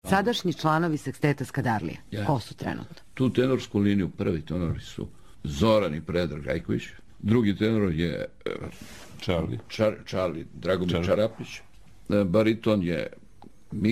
Sadašnji članovi seksteta Skadarlija, ko su trenutno? Tu tenorsku liniju prvi tenori su Zoran i Predrag Rajković, drugi tenor je Charlie Dragomir Čarapić, bariton je